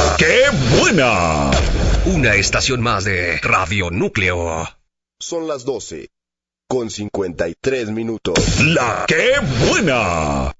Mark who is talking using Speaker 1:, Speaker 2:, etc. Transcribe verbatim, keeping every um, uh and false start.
Speaker 1: La que buena.
Speaker 2: Una estación más de Radio Núcleo.
Speaker 3: Son las doce, con cincuenta y tres minutos.
Speaker 1: La que buena.